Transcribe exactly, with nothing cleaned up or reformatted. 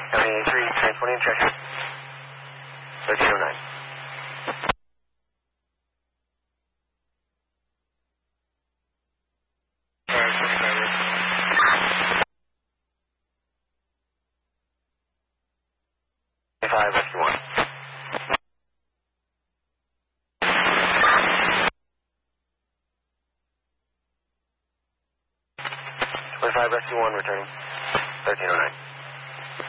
County three, transporting Cheshire. thirteen oh nine. five, rescue one. twenty-five, rescue one, returning. thirteen oh nine.